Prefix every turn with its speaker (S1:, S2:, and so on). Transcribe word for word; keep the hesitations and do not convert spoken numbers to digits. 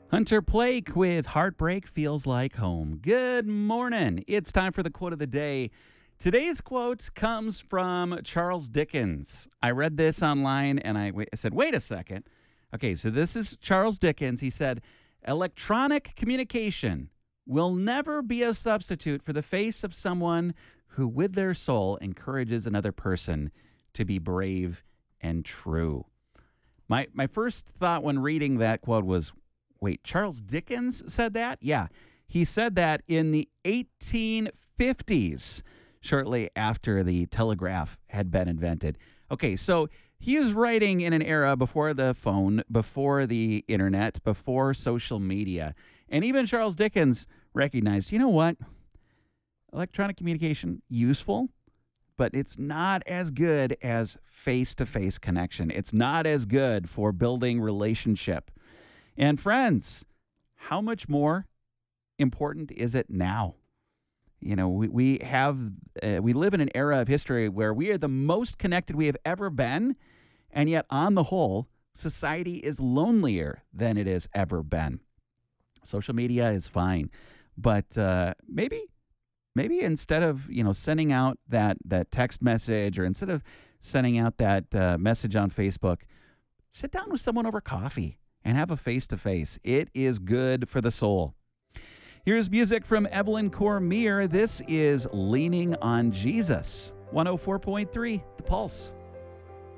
S1: Hunter Blake with Heartbreak Feels Like Home. Good morning. It's time for the quote of the day. Today's quote comes from Charles Dickens. I read this online and I, I said, wait a second. Okay, so this is Charles Dickens. He said, electronic communication will never be a substitute for the face of someone who with their soul encourages another person to be brave and true. My my first thought when reading that quote was, wait, Charles Dickens said that? Yeah, he said that in the eighteen fifties, shortly after the telegraph had been invented. Okay, so he is writing in an era before the phone, before the internet, before social media. And even Charles Dickens recognized, you know what? Electronic communication, useful, but it's not as good as face-to-face connection. It's not as good for building relationship. And friends, how much more important is it now? You know, we, we have, uh, we live in an era of history where we are the most connected we have ever been, and yet on the whole, society is lonelier than it has ever been. Social media is fine, but uh, maybe, maybe instead of, you know, sending out that, that text message or instead of sending out that uh, message on Facebook, sit down with someone over coffee and have a face-to-face. It is good for the soul. Here's music from Evelyn Cormier. This is Leaning on Jesus. one oh four point three, The Pulse.